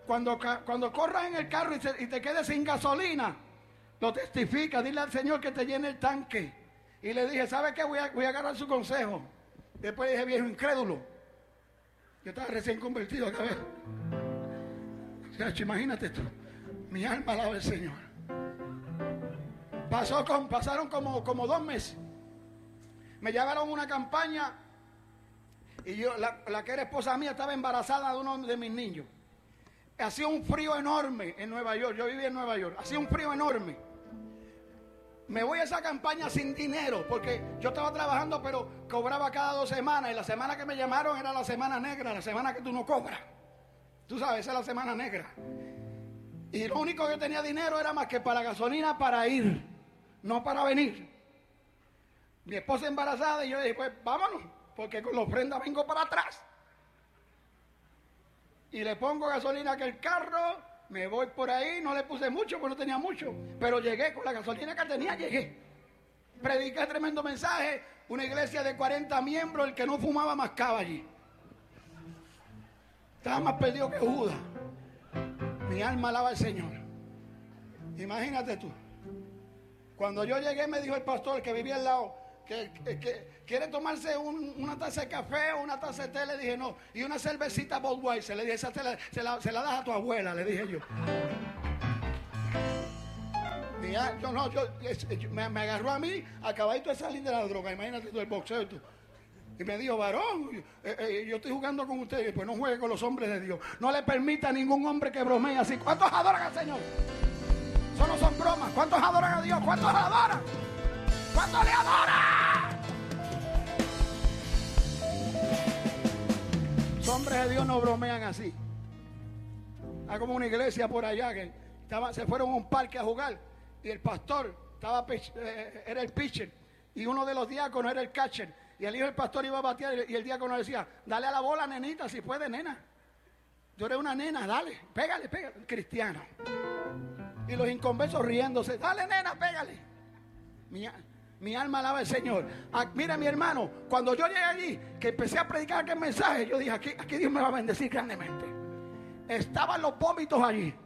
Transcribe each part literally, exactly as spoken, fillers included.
Cuando, cuando corras en el carro y, se, y te quedes sin gasolina, lo testifica, dile al Señor que te llene el tanque. Y le dije, ¿sabe qué? Voy a, voy a agarrar su consejo. Después dije, viejo incrédulo. Yo estaba recién convertido acá, ¿ves? Imagínate tú, mi alma alaba al Señor. Pasó con, pasaron como, como dos meses. Me llevaron una campaña y yo, la, la que era esposa mía, estaba embarazada de uno de mis niños. Hacía un frío enorme en Nueva York. Yo vivía en Nueva York. Hacía un frío enorme. Me voy a esa campaña sin dinero porque yo estaba trabajando, pero cobraba cada dos semanas. Y la semana que me llamaron era la semana negra, la semana que tú no cobras. Tú sabes, esa es la semana negra. Y lo único que tenía dinero era más que para gasolina para ir, no para venir. Mi esposa embarazada y yo dije, pues vámonos, porque con la ofrenda vengo para atrás. Y le pongo gasolina a aquel carro, me voy por ahí, no le puse mucho porque no tenía mucho, pero llegué con la gasolina que tenía, llegué. Prediqué tremendo mensaje, una iglesia de cuarenta miembros, el que no fumaba mascaba allí. Estaba más perdido que Judas. Mi alma alaba al Señor. Imagínate tú. Cuando yo llegué me dijo el pastor que vivía al lado, que, que, que quiere tomarse un, una taza de café o una taza de té. Le dije no. Y una cervecita Budweiser. Le dije, esa te la, se, la, se la das a tu abuela, le dije yo. Y ya, yo no, yo, me, me agarró a mí, acabadito de salir de la droga. Imagínate tú, el boxeo y tú. Y me dijo, varón, eh, eh, yo estoy jugando con ustedes. Pues no juegue con los hombres de Dios. No le permita a ningún hombre que bromee así. ¿Cuántos adoran al Señor? Eso no son bromas. ¿Cuántos adoran a Dios? ¿Cuántos le adoran? ¿Cuántos le adoran? Los hombres de Dios no bromean así. Hay como una iglesia por allá que estaba, se fueron a un parque a jugar y el pastor estaba, eh, era el pitcher y uno de los diáconos era el catcher. Y el hijo del pastor iba a batear y el diácono decía, dale a la bola, nenita, si puede, nena. Yo era una nena, dale, pégale, pégale. Cristiano. Y los inconversos riéndose, dale, nena, pégale. Mi, mi alma alaba al Señor. Ah, mira, mi hermano, cuando yo llegué allí, que empecé a predicar aquel mensaje, yo dije, aquí, aquí Dios me va a bendecir grandemente. Estaban los vómitos allí.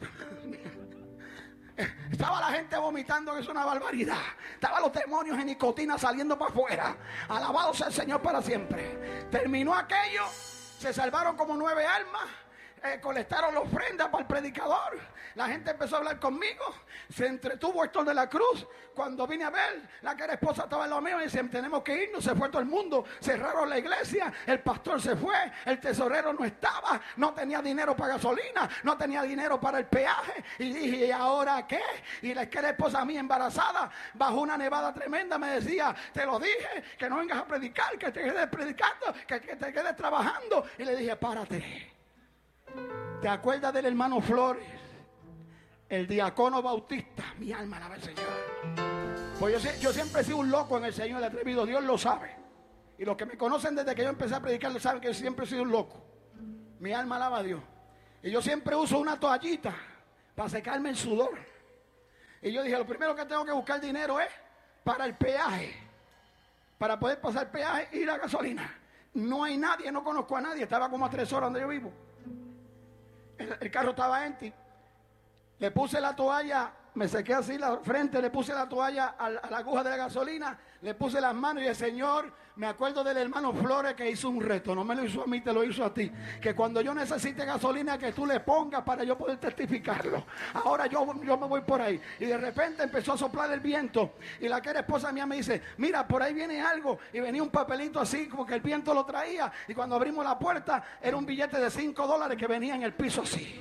Estaba la gente vomitando, que es una barbaridad. Estaban los demonios en nicotina saliendo para afuera. Alabado sea el Señor para siempre. Terminó aquello, se salvaron como nueve almas. Eh, colectaron la ofrenda para el predicador. La gente empezó a hablar conmigo. Se entretuvo Héctor de la Cruz. Cuando vine a ver, la que era esposa estaba en lo mío y dice, tenemos que irnos. Se fue todo el mundo, cerraron la iglesia. El pastor se fue, el tesorero no estaba, no tenía dinero para gasolina, no tenía dinero para el peaje. Y dije, ¿y ahora qué? Y la que era esposa mía embarazada, bajo una nevada tremenda, me decía, te lo dije, que no vengas a predicar, que te quedes predicando, que, que te quedes trabajando. Y le dije, párate. ¿Te acuerdas del hermano Flores? El diácono bautista. Mi alma alaba al Señor. Pues yo, yo siempre he sido un loco en el Señor, el atrevido. Dios lo sabe. Y los que me conocen desde que yo empecé a predicar lo saben que yo siempre he sido un loco. Mi alma alaba a Dios. Y yo siempre uso una toallita para secarme el sudor. Y yo dije, lo primero que tengo que buscar dinero es para el peaje. Para poder pasar peaje y la gasolina. No hay nadie, no conozco a nadie. Estaba como a tres horas donde yo vivo. El, el carro estaba empty. Le puse la toalla, me sequé así la frente, le puse la toalla a, a la aguja de la gasolina, le puse las manos y el Señor, me acuerdo del hermano Flores que hizo un reto, no me lo hizo a mí, te lo hizo a ti, que cuando yo necesite gasolina que tú le pongas para yo poder testificarlo. Ahora yo, yo me voy por ahí y de repente empezó a soplar el viento y la que era esposa mía me dice, mira, por ahí viene algo, y venía un papelito así como que el viento lo traía, y cuando abrimos la puerta era un billete de cinco dólares que venía en el piso así.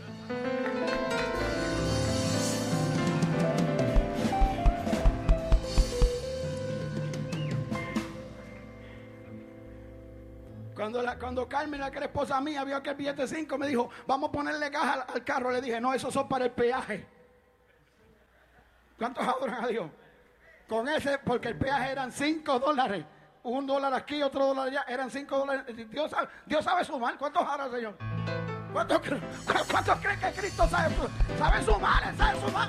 Cuando, la, cuando Carmen, la que era esposa mía, vio que el billete cinco, me dijo, vamos a ponerle gas al, al carro. Le dije, no, esos son para el peaje. ¿Cuántos adoran a Dios? Con ese, porque el peaje eran cinco dólares. Un dólar aquí, otro dólar allá, eran cinco dólares. Dios sabe, Dios sabe sumar. ¿Cuántos adoran, Señor? ¿Cuántos, ¿Cuántos creen que Cristo sabe, sabe sumar? ¿Sabe sumar?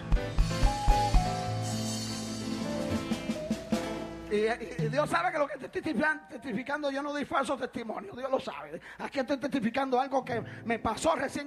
Y, y, y Dios sabe que lo que te estoy testificando, yo no doy falso testimonio. Dios lo sabe. Aquí estoy testificando algo que me pasó recién.